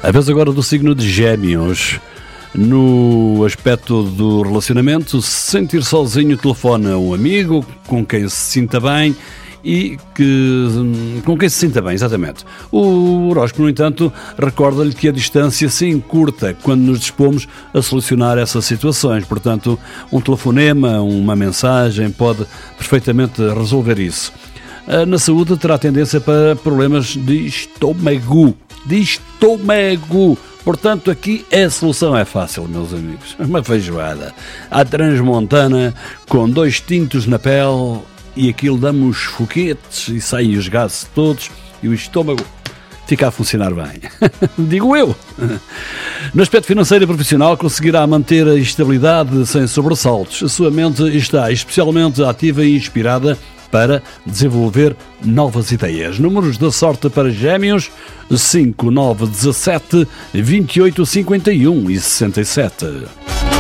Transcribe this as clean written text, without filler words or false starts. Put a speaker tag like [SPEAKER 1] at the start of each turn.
[SPEAKER 1] A vez agora do signo de Gêmeos. No aspecto do relacionamento, sentir sozinho, telefona a um amigo com quem se sinta bem com quem se sinta bem, exatamente. O horóscopo, no entanto, recorda-lhe que a distância se encurta quando nos dispomos a solucionar essas situações. Portanto, um telefonema, uma mensagem pode perfeitamente resolver isso. Na saúde terá tendência para problemas de estômago. Portanto, aqui a solução é fácil, meus amigos. Uma feijoada à transmontana com 2 tintos na pele e aquilo dá-me os foguetes e saem os gases todos e o estômago fica a funcionar bem. Digo eu. No aspecto financeiro e profissional, conseguirá manter a estabilidade sem sobressaltos. A sua mente está especialmente ativa e inspirada para desenvolver novas ideias. Números da sorte para Gêmeos: 5, 9, 17, 28, 51 e 67.